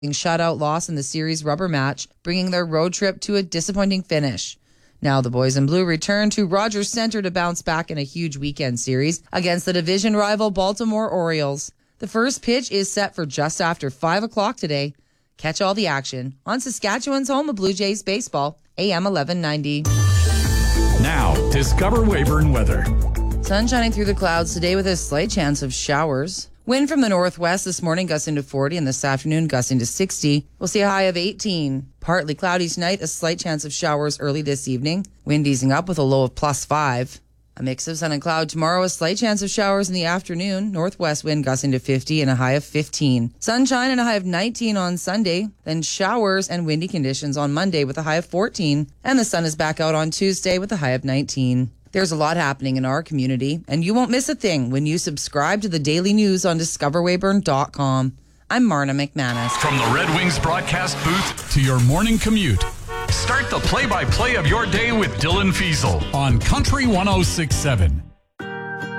shutout loss in the series rubber match, bringing their road trip to a disappointing finish. Now the boys in blue return to Rogers Centre to bounce back in a huge weekend series against the division rival Baltimore Orioles. The first pitch is set for just after 5 o'clock today. Catch all the action on Saskatchewan's home of Blue Jays baseball, AM 1190. Now, discover Weyburn weather. Sun shining through the clouds today with a slight chance of showers. Wind from the northwest this morning gusting to 40 and this afternoon gusting to 60. We'll see a high of 18. Partly cloudy tonight, a slight chance of showers early this evening. Wind easing up with a low of +5. A mix of sun and cloud tomorrow, a slight chance of showers in the afternoon. Northwest wind gusting to 50 and a high of 15. Sunshine and a high of 19 on Sunday. Then showers and windy conditions on Monday with a high of 14. And the sun is back out on Tuesday with a high of 19. There's a lot happening in our community, and you won't miss a thing when you subscribe to the daily news on discoverweyburn.com. I'm Marna McManus. From the Red Wings broadcast booth to your morning commute, start the play-by-play of your day with Dylan Fiesel on Country 106.7.